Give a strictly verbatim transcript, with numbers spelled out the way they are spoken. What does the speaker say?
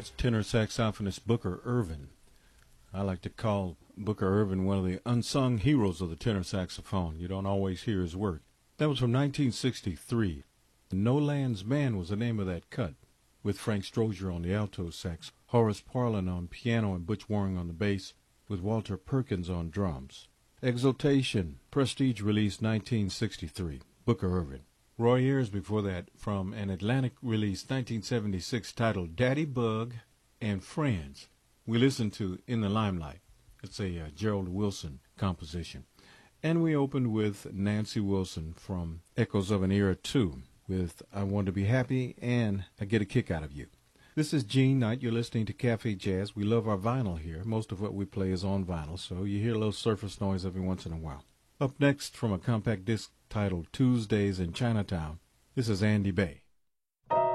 That's tenor saxophonist Booker Ervin. I like to call Booker Ervin one of the unsung heroes of the tenor saxophone. You don't always hear his work. That was from nineteen sixty-three. No Land's Man was the name of that cut, with Frank Strozier on the alto sax, Horace Parlan on piano, and Butch Waring on the bass, with Walter Perkins on drums. Exultation, Prestige release nineteen sixty-three, Booker Ervin. Roy Ayers before that from an Atlantic release nineteen seventy-six titled Daddy Bug and Friends. We listened to In the Limelight. It's a uh, Gerald Wilson composition. And we opened with Nancy Wilson from Echoes of an Era two with I Want to Be Happy and I Get a Kick Out of You. This is Gene Knight. You're listening to Cafe Jazz. We love our vinyl here. Most of what we play is on vinyl, so you hear a little surface noise every once in a while. Up next from a compact disc titled Tuesdays in Chinatown, this is Andy Bay.